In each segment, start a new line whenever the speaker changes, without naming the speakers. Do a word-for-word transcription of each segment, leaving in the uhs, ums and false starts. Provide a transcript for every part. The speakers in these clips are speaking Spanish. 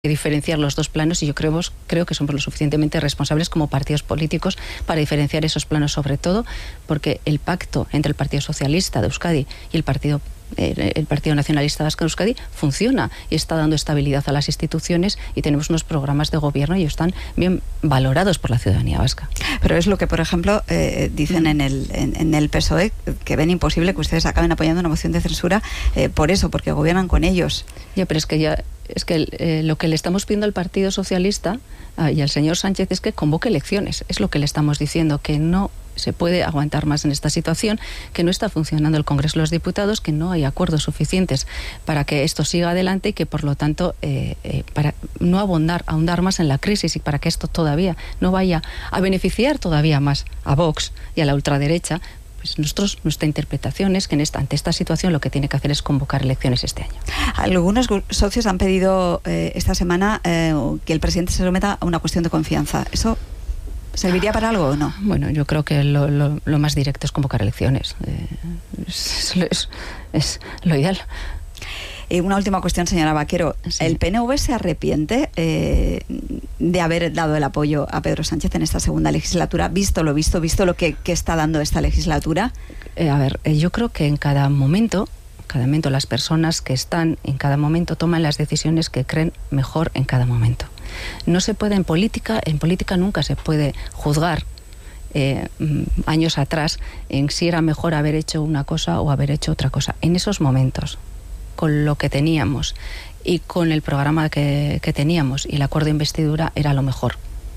diferenciar los dos planos y yo creo, creo que somos lo suficientemente responsables como partidos políticos para diferenciar esos planos, sobre todo porque el pacto entre el Partido Socialista de Euskadi y el Partido eh, el Partido Nacionalista Vasco de Euskadi funciona y está dando estabilidad a las instituciones y tenemos unos programas de gobierno y están bien valorados por la ciudadanía vasca.
Pero es lo que, por ejemplo, eh, dicen en el, en, en el P S O E, que ven imposible que ustedes acaben apoyando una moción de censura eh, por eso, porque gobiernan con ellos.
Ya, pero es que ya es que eh, lo que le estamos pidiendo al Partido Socialista uh, y al señor Sánchez es que convoque elecciones. Es lo que le estamos diciendo, que no se puede aguantar más en esta situación, que no está funcionando el Congreso de los Diputados, que no hay acuerdos suficientes para que esto siga adelante y que, por lo tanto, eh, eh, para no abondar, ahondar más en la crisis y para que esto todavía no vaya a beneficiar todavía más a Vox y a la ultraderecha, pues nosotros, nuestra interpretación es que en esta, ante esta situación lo que tiene que hacer es convocar elecciones este año.
Algunos socios han pedido eh, esta semana eh, que el presidente se someta a una cuestión de confianza. ¿Eso serviría para algo o no?
Bueno, yo creo que lo, lo, lo más directo es convocar elecciones. Eh, es, es, es lo ideal.
Y una última cuestión, señora Vaquero. Sí. ¿El P N V se arrepiente eh, de haber dado el apoyo a Pedro Sánchez en esta segunda legislatura, visto lo visto, visto lo que, que está dando esta legislatura?
Eh, a ver, eh, yo creo que en cada momento, cada momento las personas que están en cada momento toman las decisiones que creen mejor en cada momento. No se puede en política, en política nunca se puede juzgar Eh, años atrás en si era mejor haber hecho una cosa o haber hecho otra cosa. En esos momentos, con lo que teníamos y con el programa que, que teníamos y el acuerdo de investidura era lo mejor.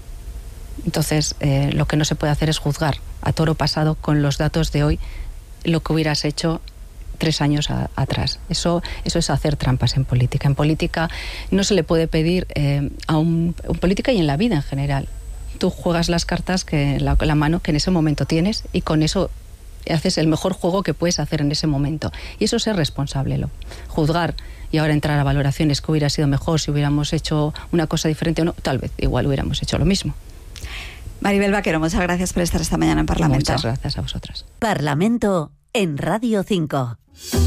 Entonces, eh, lo que no se puede hacer es juzgar a toro pasado con los datos de hoy lo que hubieras hecho tres años a, atrás. Eso, eso es hacer trampas en política. En política no se le puede pedir eh, a un, un política y en la vida en general. Tú juegas las cartas que la, la mano que en ese momento tienes y con eso haces el mejor juego que puedes hacer en ese momento. Y eso es ser responsable. Lo. Juzgar y ahora entrar a valoraciones que hubiera sido mejor si hubiéramos hecho una cosa diferente o no, tal vez igual hubiéramos hecho lo mismo.
Maribel Vaquero, muchas gracias por estar esta mañana en Parlamento.
Muchas gracias a vosotras.
Parlamento en Radio cinco.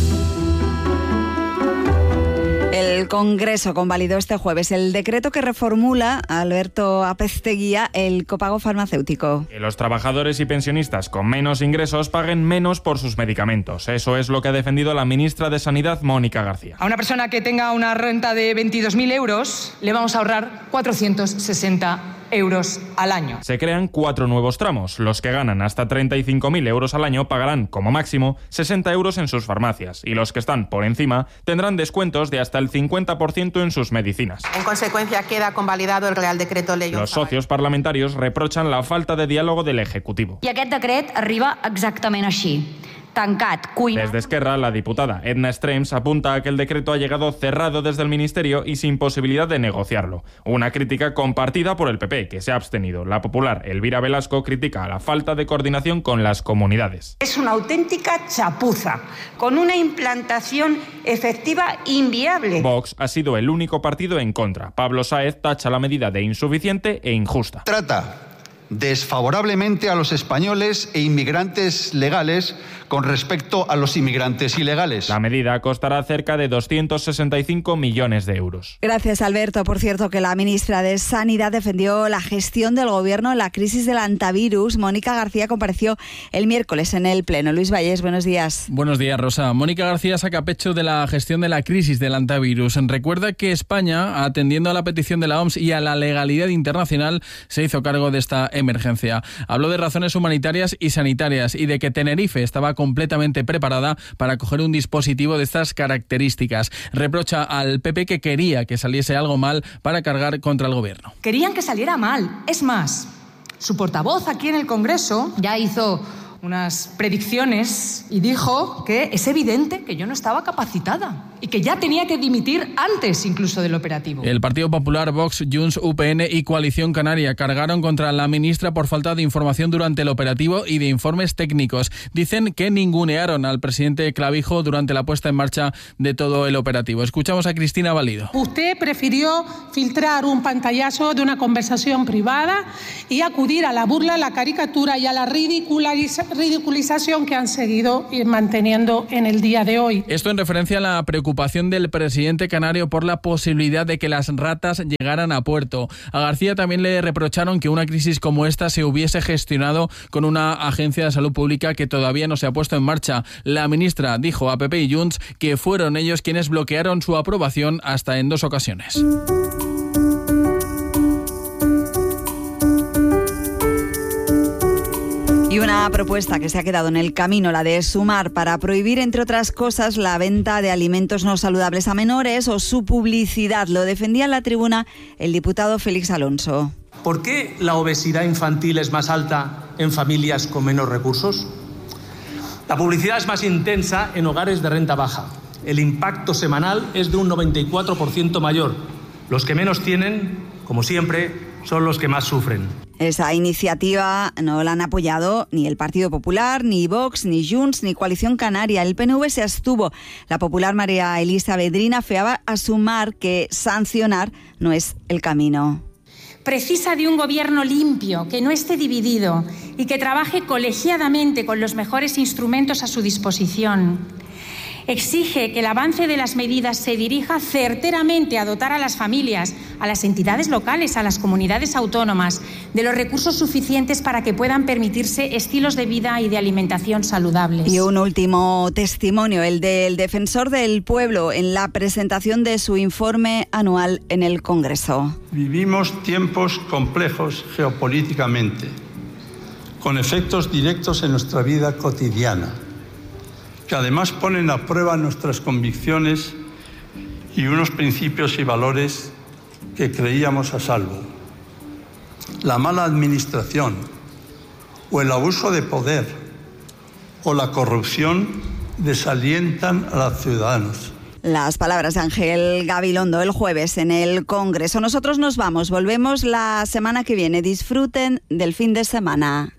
El Congreso convalidó este jueves el decreto que reformula, Alberto Apezteguía, el copago farmacéutico.
Que los trabajadores y pensionistas con menos ingresos paguen menos por sus medicamentos. Eso es lo que ha defendido la ministra de Sanidad, Mónica García.
A una persona que tenga una renta de veintidós mil euros le vamos a ahorrar cuatrocientos sesenta euros al año.
Se crean cuatro nuevos tramos. Los que ganan hasta treinta y cinco mil euros al año pagarán, como máximo, sesenta euros en sus farmacias. Y los que están por encima tendrán descuentos de hasta el cincuenta por ciento en sus medicinas.
En consecuencia, queda convalidado el Real Decreto Ley.
Los socios parlamentarios reprochan la falta de diálogo del Ejecutivo.
I aquest decret arriba exactament així. Tancat, cuina.
Desde Esquerra, la diputada Edna Strems apunta a que el decreto ha llegado cerrado desde el Ministerio y sin posibilidad de negociarlo. Una crítica compartida por el P P, que se ha abstenido. La popular Elvira Velasco critica a la falta de coordinación con las comunidades.
Es una auténtica chapuza, con una implantación efectiva inviable.
Vox ha sido el único partido en contra. Pablo Sáez tacha la medida de insuficiente e injusta.
Trata desfavorablemente a los españoles e inmigrantes legales con respecto a los inmigrantes ilegales.
La medida costará cerca de doscientos sesenta y cinco millones de euros.
Gracias, Alberto. Por cierto, que la ministra de Sanidad defendió la gestión del gobierno en la crisis del antivirus. Mónica García compareció el miércoles en el Pleno. Luis Vallés, buenos días.
Buenos días, Rosa. Mónica García saca pecho de la gestión de la crisis del antivirus. Recuerda que España, atendiendo a la petición de la O M S y a la legalidad internacional, se hizo cargo de esta emergencia. Habló de razones humanitarias y sanitarias y de que Tenerife estaba completamente preparada para acoger un dispositivo de estas características. Reprocha al P P que quería que saliese algo mal para cargar contra el gobierno.
Querían que saliera mal. Es más, su portavoz aquí en el Congreso ya hizo unas predicciones y dijo que es evidente que yo no estaba capacitada y que ya tenía que dimitir antes incluso del operativo.
El Partido Popular, Vox, Junts, U P N y Coalición Canaria cargaron contra la ministra por falta de información durante el operativo y de informes técnicos. Dicen que ningunearon al presidente Clavijo durante la puesta en marcha de todo el operativo. Escuchamos a Cristina Valido.
Usted prefirió filtrar un pantallazo de una conversación privada y acudir a la burla, la caricatura y a la ridicularización ridiculización que han seguido manteniendo en el día de hoy.
Esto en referencia a la preocupación del presidente canario por la posibilidad de que las ratas llegaran a puerto. A García también le reprocharon que una crisis como esta se hubiese gestionado con una agencia de salud pública que todavía no se ha puesto en marcha. La ministra dijo a P P y Junts que fueron ellos quienes bloquearon su aprobación hasta en dos ocasiones.
Y una propuesta que se ha quedado en el camino, la de Sumar, para prohibir, entre otras cosas, la venta de alimentos no saludables a menores o su publicidad. Lo defendía en la tribuna el diputado Félix Alonso.
¿Por qué la obesidad infantil es más alta en familias con menos recursos? La publicidad es más intensa en hogares de renta baja. El impacto semanal es de un noventa y cuatro por ciento mayor. Los que menos tienen, como siempre, son los que más sufren.
Esa iniciativa no la han apoyado ni el Partido Popular, ni Vox, ni Junts, ni Coalición Canaria. El P N V se abstuvo. La popular María Elisa Vedrina feaba a Sumar que sancionar no es el camino.
Precisa de un gobierno limpio, que no esté dividido y que trabaje colegiadamente con los mejores instrumentos a su disposición. Exige que el avance de las medidas se dirija certeramente a dotar a las familias, a las entidades locales, a las comunidades autónomas, de los recursos suficientes para que puedan permitirse estilos de vida y de alimentación saludables.
Y un último testimonio, el del defensor del pueblo, en la presentación de su informe anual en el Congreso.
Vivimos tiempos complejos geopolíticamente, con efectos directos en nuestra vida cotidiana, que además ponen a prueba nuestras convicciones y unos principios y valores que creíamos a salvo. La mala administración o el abuso de poder o la corrupción desalientan a los ciudadanos.
Las palabras de Ángel Gabilondo el jueves en el Congreso. Nosotros nos vamos, volvemos la semana que viene. Disfruten del fin de semana.